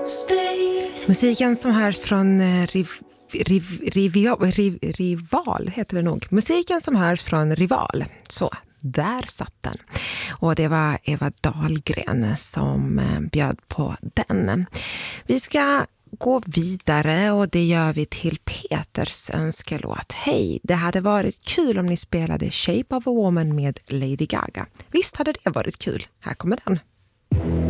Musiken som hörs från Rival heter det nog. Musiken som hörs från Rival. Så, där satt den. Och det var Eva Dahlgren som bjöd på den. Vi ska gå vidare och det gör vi till Peters önskelåt. Hej, det hade varit kul om ni spelade Shape of a Woman med Lady Gaga. Visst hade det varit kul. Här kommer den.